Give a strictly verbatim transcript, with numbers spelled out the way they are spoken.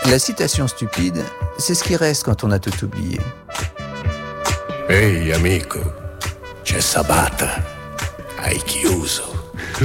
La citation stupide, c'est ce qui reste quand on a tout oublié. Ehi amico, c'è Sabata, hai chiuso.